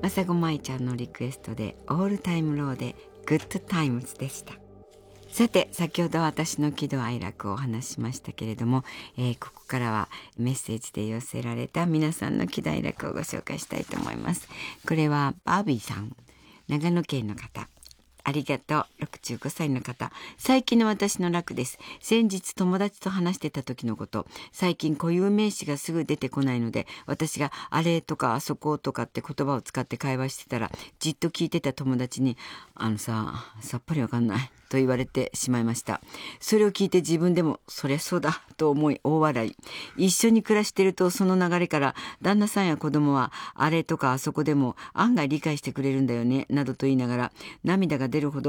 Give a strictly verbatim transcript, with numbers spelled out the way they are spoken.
朝ごまいちゃんのリクエストでオールタイムローでグッドタイムズでした。さて、先ほど私の喜怒哀楽をお話ししましたけれども、えーここからはメッセージで寄せられた皆さんの喜怒哀楽をご紹介したいと思います。これはバービーさん、長野県の方。ありがとう。ろくじゅうごさいの方。最近の私の楽です。先日友達と話してた時のこと。最近固有名詞がすぐ出てこないので、私があれとかあそことかって言葉を使って会話してたら、じっと聞いてた友達に、あのさ、さっぱりわかんないと言われてしまいました。それを聞いて自分でも、そりゃそうだと思い大笑い。一緒に暮らしてるとその流れから、旦那さんや子供は、あれとかあそこでも案外理解してくれるんだよね、などと言いながら、涙が出るほど